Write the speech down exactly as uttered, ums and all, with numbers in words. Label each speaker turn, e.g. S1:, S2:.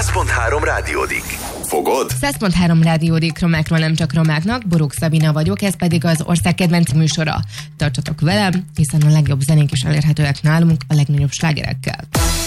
S1: száz pont három rádiódik. Fogod?
S2: száz pont három rádiódik, romákról nem csak romáknak, Borúk Szabina vagyok, ez pedig az ország kedvenc műsora. Tartsatok velem, hiszen a legjobb zenék is elérhetőek nálunk a legnagyobb slágerekkel.